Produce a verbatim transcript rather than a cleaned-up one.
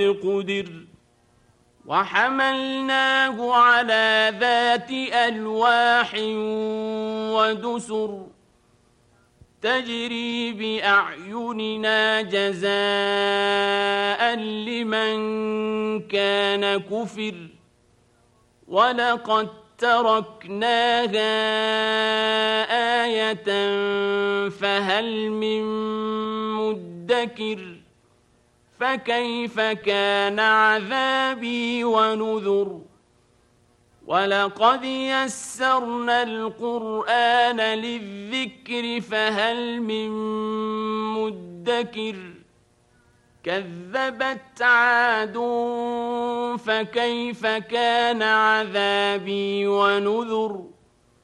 قدر وحملناه على ذات ألواح ودسر تجري بأعيننا جزاء لمن كان كفر ولقد تركناها آية فهل من مدكر فكيف كان عذابي ونذر ولقد يسرنا القرآن للذكر فهل من مدكر كذبت عاد فكيف كان عذابي ونذر